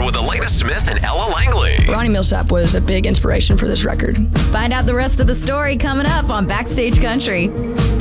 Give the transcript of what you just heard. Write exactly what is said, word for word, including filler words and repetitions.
more with Elena Smith and Ella Langley. Ronnie Millsap was a big inspiration for this record. Find out the rest of the story coming up on Backstage Country.